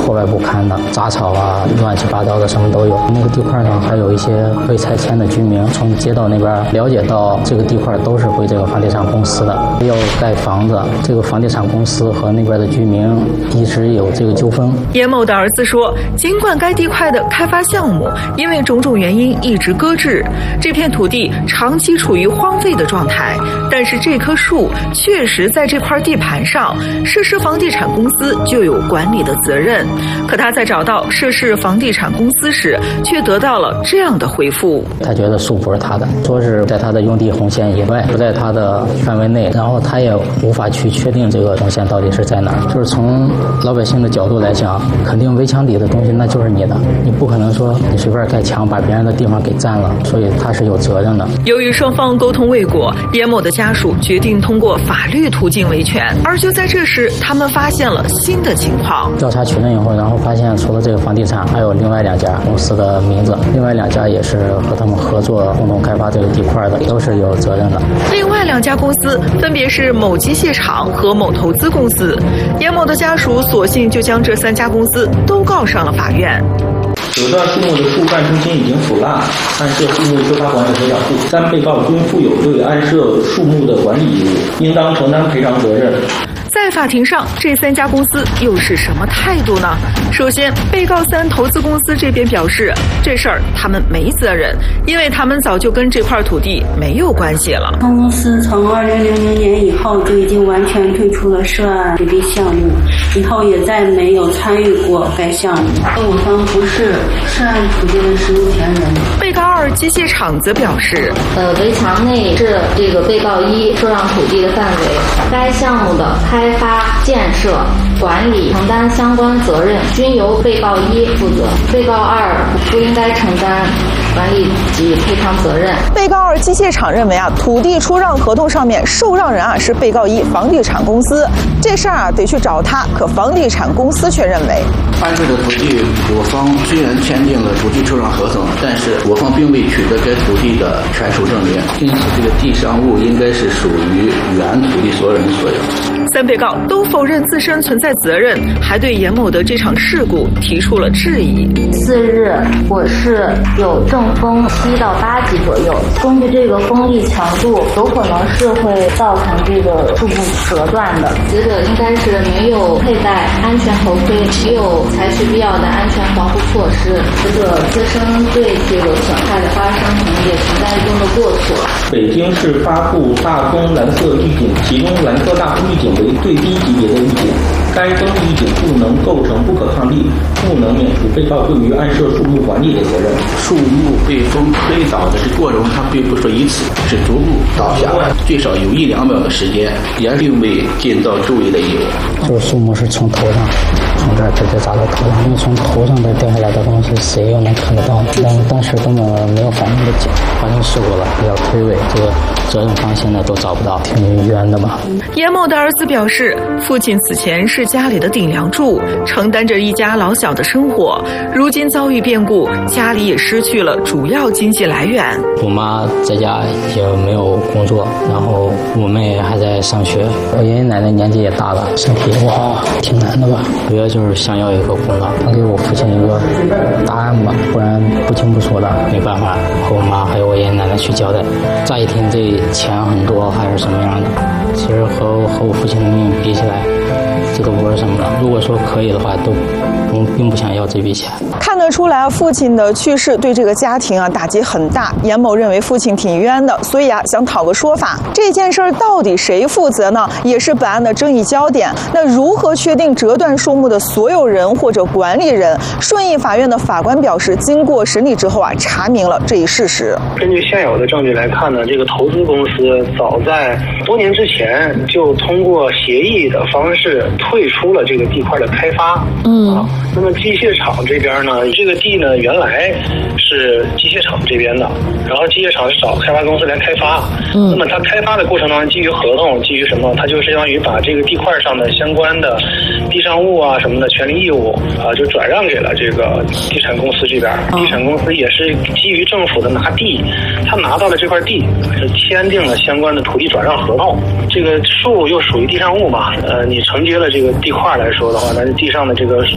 破败不堪的，杂草啊，乱七八糟的什么都有。那个地块上还有一些未拆迁的居民，从街道那边了解到这个地块都是归这个房地产公司的，要盖房子，这个房地产公司和那边的居民一直有这个纠纷。 严某的儿子说，尽管该地块的开发项目因为种种原因一直搁置，这片土地长期处于荒废的状态，但是这棵树确实在这块地盘上，涉事房地产公司就有管理的责任。可他在找到涉事房地产公司时，却得到了这样的回复： 他觉得树不是他的，说是在他的用地红线以外，不在他的范围内，然后他也无法去确定这个红线到底是在哪儿。就是从老百姓的角度来讲，肯定围墙里的东西那就是你的，你不可能说你随便盖墙把别人的地方给占了，所以他是有责任的。 由于双方沟通未果，严某的家属决定通过法律途径维权。而就在这时，他们发现了新的情况。 调查确认以后，然后发现除了这个房地产，还有另外2家公司的名字，另外2家也是和他们合作共同开发这个地块的，都是有责任的。 另外2家公司分别是某机械厂和某投资公司。严某的家属索性就将这3家公司都告上了法院。 有段树木的树干中心已经腐烂，安设树木修发管理合养户，3被告均负有对安设树木的管理义务，应当承担赔偿责任。 在法庭上，这3家公司又是什么态度呢？首先，被告3投资公司这边表示，这事儿他们没责任，因为他们早就跟这块土地没有关系了。 公司从2000年以后就已经完全退出了涉案土地项目，以后也再没有参与过该项目。我方不是涉案土地的实有权人。 被告2机械厂则表示， 围墙内是这个被告1受让土地的范围，该项目的开发、建设、管理承担相关责任均由被告1负责，被告2不应该承担管理及赔偿责任。 被告2机械厂认为土地出让合同上面受让人是被告1房地产公司，这事儿得去找他，可房地产公司却认为， 安置的土地我方虽然签订了土地出让合同，但是我方并未取得该土地的权属证明，因此这个地上物应该是属于原土地所有人所有。 3被告都否认自身存在责任，还对严某的这场事故提出了质疑。 4日，我市有正风7到8级左右，根据这个风力强度，有可能是会造成这个树木折断的。死者应该是没有佩戴安全头盔，没有采取必要的安全防护措施，死者自身对这个损害的发生可能也存在一定的过错。 北京市发布大风蓝色预警，其中蓝色大风预警为最低级别的预警，该风预警不能构成不可抗力，不能免除被告对于安设树木管理的责任。 树木被风吹倒的这过程，它并不是一次，是逐步倒下来，最少有1-2秒的时间，也并未尽到注意的义务。 这个树木是从头上，从这儿直接砸到头上，因为从头上再掉下来的东西，谁又能看得到？但当时根本没有反应的紧，发生事故了，要推诿，这个责任方现在都找不到，挺冤的吧？ 严某的儿子表示，父亲此前是家里的顶梁柱，承担着一家老小的生活，如今遭遇变故，家里也失去了主要经济来源。 我妈在家也没有工作，然后我妹还在上学，我爷爷奶奶年纪也大了，身体也不好，挺难的吧。主要就是想要一个公道，能给我父亲一个答案吧，不然不清不楚的，没办法和我妈还有我爷爷奶奶去交代。乍一听这钱很多还是什么样的，其实和我父亲的命比起来，这都不是什么了。如果说可以的话，并不想要这笔钱。 看得出来，父亲的去世对这个家庭打击很大。严某认为父亲挺冤的，所以想讨个说法。这件事到底谁负责呢？也是本案的争议焦点。那如何确定折断树木的所有人或者管理人？顺义法院的法官表示，经过审理之后查明了这一事实。 根据现有的证据来看呢，这个投资公司早在多年之前就通过协议的方式退出了这个地块的开发。那么机械厂这边呢，这个地呢原来是机械厂这边的，然后机械厂是找开发公司来开发。那么它开发的过程当中，基于合同，基于什么？它就相当于把这个地块上的相关的地上物什么的权利义务就转让给了这个地产公司这边。地产公司也是基于政府的拿地，他拿到了这块地，是签订了相关的土地转让合同。这个树又属于地上物嘛，你承接了这个地块来说的话，那地上的这个花草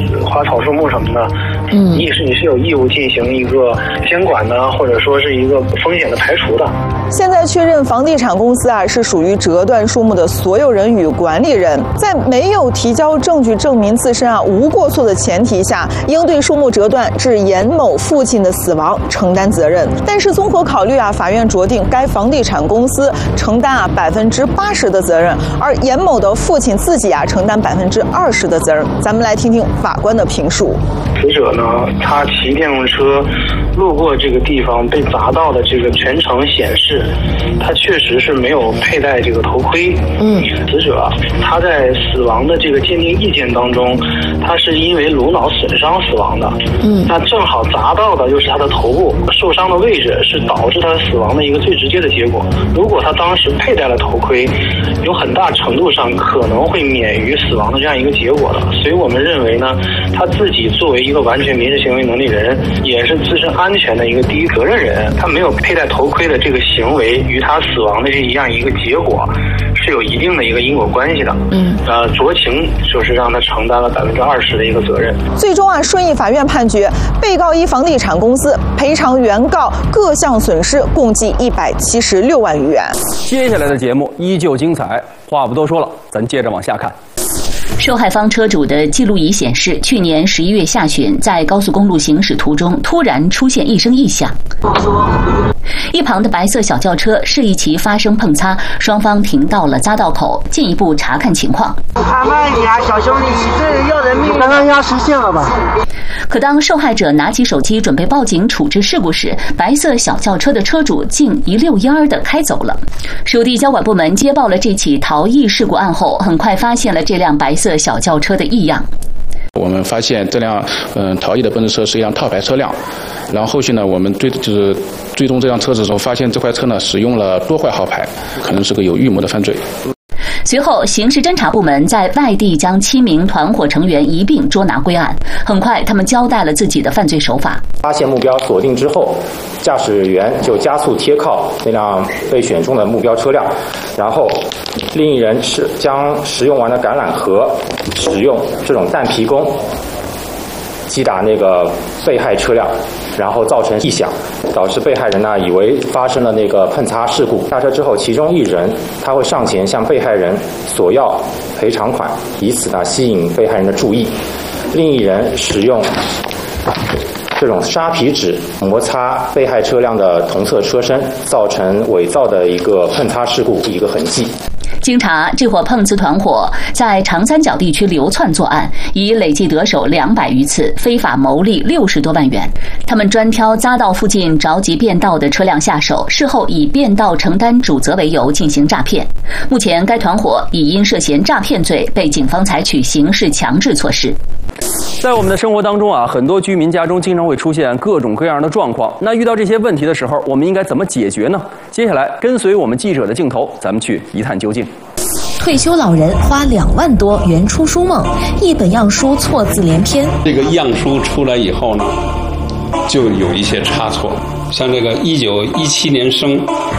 草树木什么的，你是有义务进行一个监管的，或者说是一个风险的排除的。 现在确认房地产公司是属于折断树木的所有人与管理人，在没有提交证据证明自身无过错的前提下，应对树木折断致严某父亲的死亡承担责任。但是综合考虑法院酌定该房地产公司承担80%的责任，而严某的父亲自己承担20%的责任。咱们来听听法官的评述。 死者呢，他骑电动车路过这个地方被砸到的这个全程显示，他确实是没有佩戴这个头盔。死者他在死亡的这个鉴定意见当中，他是因为颅脑损伤死亡的。那正好砸到的又是他的头部，受伤的位置是导致他死亡的一个最直接的结果。如果他当时佩戴了头盔，有很大程度上可能会免于死亡的这样一个结果的。所以我们认为呢，他自己作为一个完全民事行为能力人，也是自身安全的一个第一责任人，他没有佩戴头盔的这个行为与他死亡的这样一个结果是有一定的一个因果关系的。酌情就是让他承担了20%的一个责任。 最终顺义法院判决被告一房地产公司赔偿原告各项损失共计176万余元。 接下来的节目依旧精彩，话不多说了，咱接着往下看。 受害方车主的记录仪显示，去年11月下旬，在高速公路行驶途中突然出现一声异响，一旁的白色小轿车示意其发生碰擦，双方停到了匝道口，进一步查看情况。 慢一点，小兄弟，骑车要人命，刚刚压实线了吧？ 可当受害者拿起手机准备报警处置事故时，白色小轿车的车主竟一溜烟儿地开走了。属地交管部门接报了这起逃逸事故案后，很快发现了这辆白色小轿车的异样。 我们发现这辆逃逸的奔驰车是一辆套牌车辆，然后后续呢，我们追踪这辆车子的时候，发现这块车呢使用了多块号牌，可能是个有预谋的犯罪。 随后，刑事侦查部门在外地将7名团伙成员一并捉拿归案。很快，他们交代了自己的犯罪手法。 发现目标锁定之后，驾驶员就加速贴靠那辆被选中的目标车辆，然后另一人是将食用完的橄榄核使用这种弹皮弓击打那个被害车辆，然后造成异响，导致被害人呢以为发生了那个碰擦事故。下车之后，其中一人他会上前向被害人索要赔偿款，以此呢吸引被害人的注意。另一人使用这种沙皮纸摩擦被害车辆的同侧车身，造成伪造的一个碰擦事故一个痕迹。 经查，这伙碰瓷团伙在长三角地区流窜作案，已累计得手200余次，非法牟利60多万元。他们专挑匝道附近着急变道的车辆下手，事后以变道承担主责为由进行诈骗。目前，该团伙已因涉嫌诈骗罪被警方采取刑事强制措施。 在我们的生活当中很多居民家中经常会出现各种各样的状况。那遇到这些问题的时候，我们应该怎么解决呢？接下来跟随我们记者的镜头，咱们去一探究竟。 退休老人花2万多圆出书梦，一本样书错字连篇。 这个样书出来以后呢，就有一些差错，像这个1917年生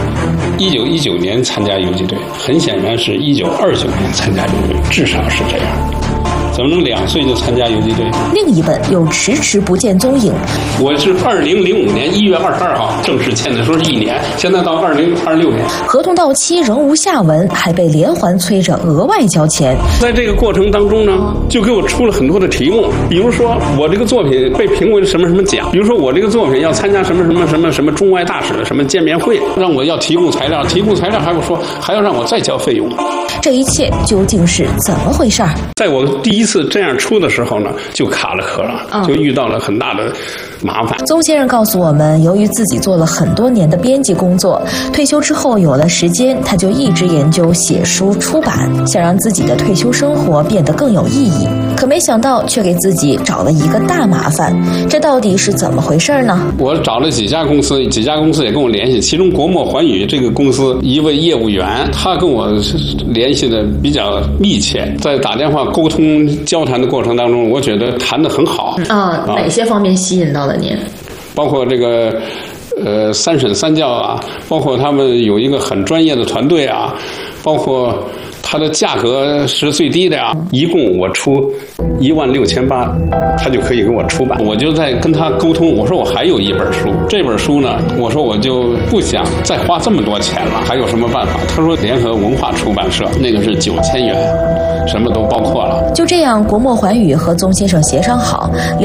，1919年参加游击队，很显然是1929年参加游击队，至少是这样。怎么能2岁就参加游击队？ 另一本又迟迟不见踪影。 我是2005年1月22号正式签的，说是1年，现在到2026年， 合同到期仍无下文，还被连环催着额外交钱。 在这个过程当中呢，就给我出了很多的题目，比如说我这个作品被评为什么什么奖，比如说我这个作品要参加什么中外大使的什么见面会，让我要提供材料还不说，还要让我再交费用。 这一切究竟是怎么回事？ 在我第一次这样出的时候呢，就卡了壳了，就遇到了很大的麻烦。 邹先生告诉我们，由于自己做了很多年的编辑工作，退休之后有了时间，他就一直研究写书出版，想让自己的退休生活变得更有意义。可没想到却给自己找了一个大麻烦，这到底是怎么回事呢？ 我找了几家公司也跟我联系，其中国墨环宇这个公司一位业务员，他跟我联系的比较密切，在打电话沟通交谈的过程当中，我觉得谈得很好。 哪些方面吸引到了您？ 包括这个3审3教包括他们有一个很专业的团队包括它的价格是最低的呀，一共我出16800，他就可以给我出版。我就在跟他沟通，我说我还有一本书，这本书呢，我说我就不想再花这么多钱了，还有什么办法？他说联合文化出版社那个是9000元，什么都包括了。 就这样，国墨环宇和宗先生协商好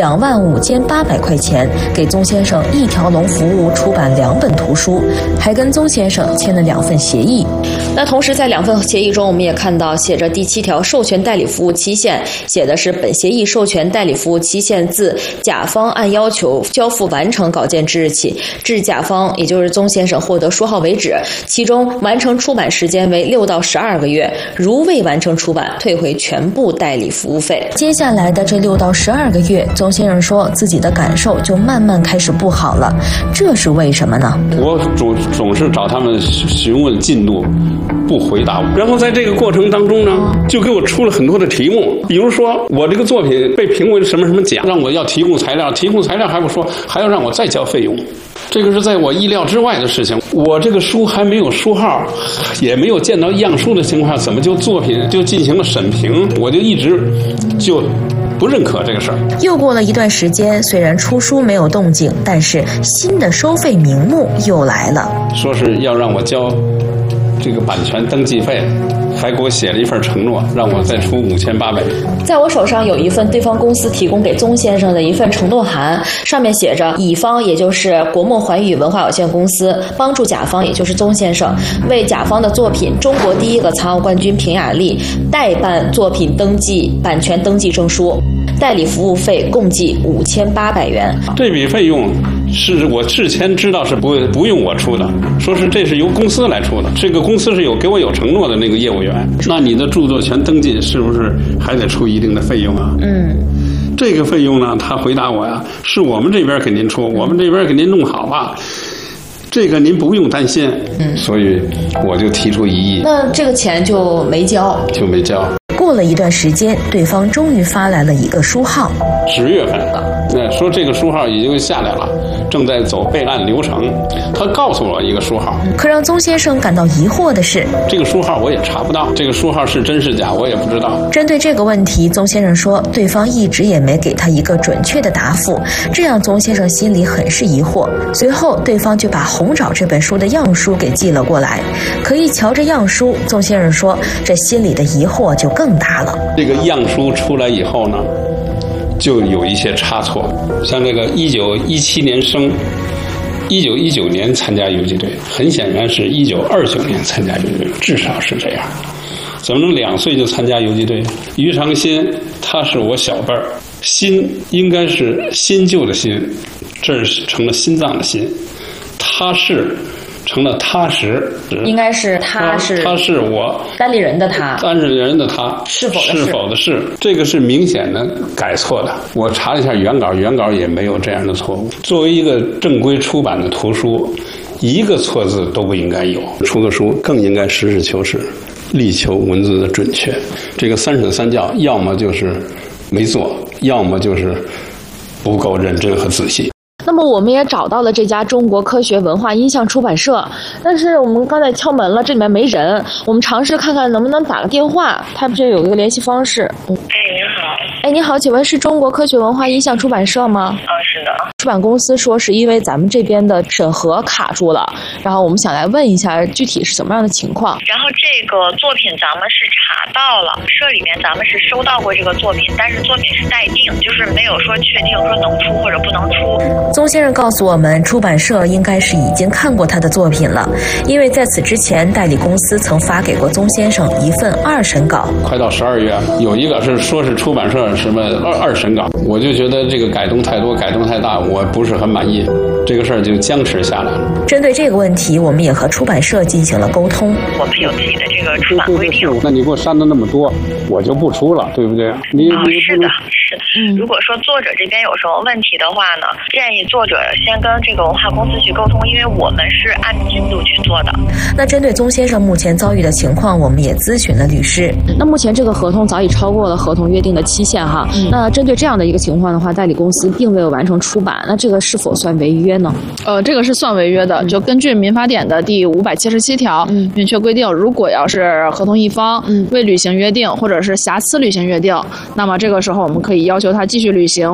，25800块钱给宗先生一条龙服务出版2本图书，还跟宗先生签了2份协议。 那同时在2份协议中，我们也看到写着第7条授权代理服务期限，写的是本协议授权代理服务期限自甲方按要求交付完成稿件之日起，至甲方也就是宗先生获得书号为止，其中完成出版时间为6到12个月，如未完成出版，退回全部代理服务费。 接下来的这6到12个月，宗先生说自己的感受就慢慢开始不好了，这是为什么呢？ 我总是找他们询问进度，不回答我。然后在这个过程当中呢，就给我出了很多的题目，比如说我这个作品被评为什么什么奖，让我要提供材料，提供材料还不说，还要让我再交费用。这个是在我意料之外的事情。我这个书还没有书号，也没有见到样书的情况下，怎么就作品就进行了审评？我就一直就不认可这个事儿。 又过了一段时间，虽然出书没有动静，但是新的收费名目又来了， 说是要让我交这个版权登记费，还给我写了一份承诺，让我再出5800。 在我手上有一份对方公司提供给宗先生的一份承诺函，上面写着乙方也就是国墨环宇文化有限公司帮助甲方也就是宗先生为甲方的作品《中国第一个残奥冠军平雅丽》代办作品登记版权登记证书，代理服务费共计5800元。 这笔费用是我之前知道是不用我出的，说是这是由公司来出的，这个公司是给我有承诺的那个业务员。那你的著作权登记是不是还得出一定的费用啊？这个费用呢，他回答我呀，是我们这边给您出，我们这边给您弄好吧，这个您不用担心。所以我就提出异议。 那这个钱就没交。 过了一段时间，对方终于发来了一个书号 ，10月份，说这个书号已经下来了，正在走备案流程。他告诉我一个书号， 可让宗先生感到疑惑的是， 这个书号我也查不到，这个书号是真是假我也不知道。 针对这个问题，宗先生说，对方一直也没给他一个准确的答复，这让宗先生心里很是疑惑。随后，对方就把《红爪》这本书的样书给寄了过来，可一瞧这样书，宗先生说，这心里的疑惑就更大了。 这个样书出来以后呢，就有一些差错，像这个1917年生，1919年参加游击队，很显然是1929年参加游击队，至少是这样。怎么能2岁就参加游击队？于长新他是我小辈儿，新应该是新旧的新，这成了心脏的心，他是成了踏实， 应该是他是我单立人的他， 是否的是，这个是明显的改错的。我查了一下原稿也没有这样的错误。作为一个正规出版的图书，一个错字都不应该有。出个书更应该实事求是，力求文字的准确。这个3审3校，要么就是没做，要么就是不够认真和仔细。 那么我们也找到了这家中国科学文化音像出版社，但是我们刚才敲门了，这里面没人，我们尝试看看能不能打个电话，他们这有一个联系方式。 您好。 您好，请问是中国科学文化音像出版社吗？ 是的。 出版公司说是因为咱们这边的审核卡住了，然后我们想来问一下具体是怎么样的情况。 然后这个作品咱们是查到了，社里面咱们是收到过这个作品，但是作品是待定，就是没有说确定说能出或者不能出。 宗先生告诉我们，出版社应该是已经看过他的作品了，因为在此之前，代理公司曾发给过宗先生一份2审稿。 快到12月，有一个是说是出版社什么2审稿，我就觉得这个改动太多，改动太大，我不是很满意，这个事儿就僵持下来了。 针对这个问题，我们也和出版社进行了沟通。 我们有自己的这个出版规定。 那你给我删的那么多，我就不出了，对不对？ 是的。 如果说作者这边有什么问题的话呢，建议作者先跟这个文化公司去沟通，因为我们是按进度去做的。 那针对宗先生目前遭遇的情况，我们也咨询了律师。 那目前这个合同早已超过了合同约定的期限哈。那针对这样的一个情况的话，代理公司并未有完成出版，那这个是否算违约呢？ 这个是算违约的，就根据民法典的第577条明确规定，如果要是合同一方未履行约定或者是瑕疵履行约定，那么这个时候我们可以要求他继续履行，